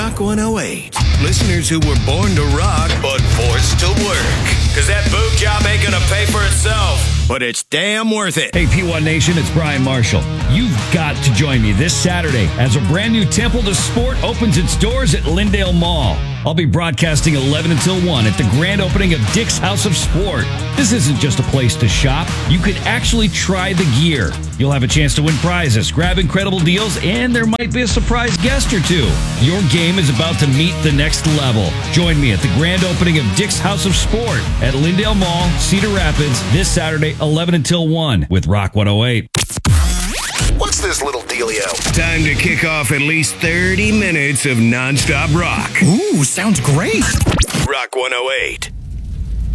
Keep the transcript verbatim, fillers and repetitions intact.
Rock one oh eight. Listeners who were born to rock, but forced to work. Because that boob job ain't going to pay for itself. But it's damn worth it. Hey, P one Nation, it's Brian Marshall. You've got to join me this Saturday as a brand new Temple to Sport opens its doors at Lyndale Mall. I'll be broadcasting eleven until one at the grand opening of Dick's House of Sport. This isn't just a place to shop. You can actually try the gear. You'll have a chance to win prizes, grab incredible deals, and there might be a surprise guest or two. Your game is about to meet the next level. Join me at the grand opening of Dick's House of Sport at Lyndale Mall, Cedar Rapids, this Saturday, eleven until one with Rock one oh eight. What's this little dealio? Time to kick off at least thirty minutes of nonstop rock. Ooh, sounds great. Rock one oh eight.